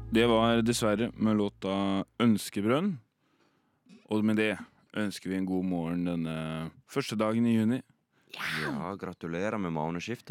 Det var dessverre med låta Ønskebrønn. Og med det ønsker vi en god morgen denne første dagen i juni. Ja, gratulerer med månedsskiftet.